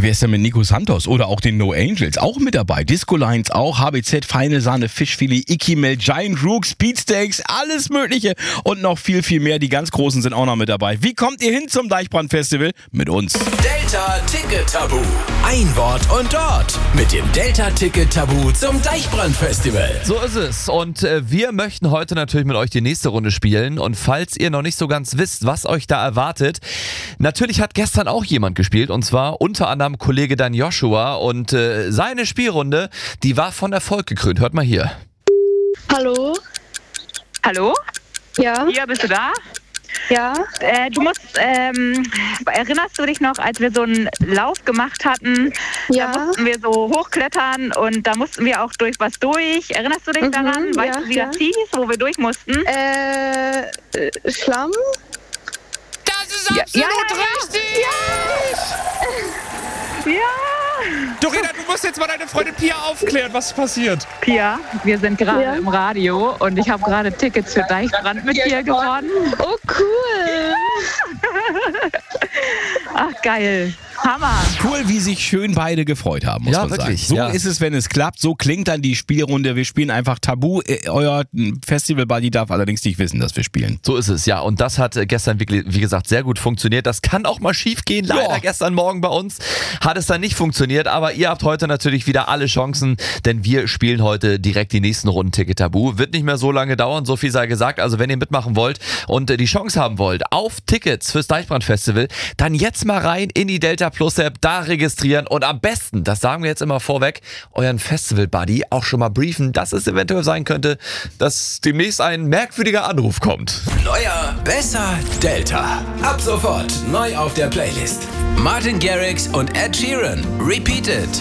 Wie wär's denn mit Nico Santos oder auch den No Angels? Auch mit dabei. Disco Lines auch, HBZ, Feine Sahne, Fischfilet, Ikimel, Giant Rook, Speedsteaks, alles mögliche und noch viel, viel mehr. Die ganz Großen sind auch noch mit dabei. Wie kommt ihr hin zum Deichbrand-Festival? Mit uns. Delta Ticket Tabu. Ein Wort und dort. Mit dem Delta Ticket Tabu zum Deichbrand-Festival. So ist es. Und wir möchten heute natürlich mit euch die nächste Runde spielen. Und falls ihr noch nicht so ganz wisst, was euch da erwartet, natürlich hat gestern auch jemand gespielt. Und zwar unter anderem Kollege Dan Joshua. Und seine Spielrunde, die war von Erfolg gekrönt. Hört mal hier. Hallo? Hallo? Ja? Hier, bist du da? Ja? Du musst, erinnerst du dich noch, als wir so einen Lauf gemacht hatten? Ja. Da mussten wir so hochklettern und da mussten wir auch durch was durch. Erinnerst du dich daran? Weißt du, wie das hieß, wo wir durch mussten? Schlamm? Das ist absolut richtig! Ja! Dorina, du musst jetzt mal deine Freundin Pia aufklären, was passiert. Pia, wir sind gerade im Radio und ich habe gerade Tickets für Deichbrand mit dir gewonnen. Oh, cool! Ach, geil. Hammer. Cool, wie sich schön beide gefreut haben, muss Ja, man wirklich, sagen. So ja. ist es, wenn es klappt. So klingt dann die Spielrunde. Wir spielen einfach Tabu. Euer Festival-Buddy darf allerdings nicht wissen, dass wir spielen. So ist es, ja. Und das hat gestern, wie gesagt, sehr gut funktioniert. Das kann auch mal schief gehen. Leider Ja. gestern Morgen bei uns hat es dann nicht funktioniert. Aber ihr habt heute natürlich wieder alle Chancen, denn wir spielen heute direkt die nächsten Runden Ticket Tabu. Wird nicht mehr so lange dauern, so viel sei gesagt. Also wenn ihr mitmachen wollt und die Chance haben wollt auf Tickets fürs Deichbrand-Festival, dann jetzt mal rein in die Delta Plus App, da registrieren und am besten, das sagen wir jetzt immer vorweg, euren Festival-Buddy auch schon mal briefen, dass es eventuell sein könnte, dass demnächst ein merkwürdiger Anruf kommt. Neuer, besser, Delta. Ab sofort neu auf der Playlist. Martin Garrix und Ed Sheeran. Repeated.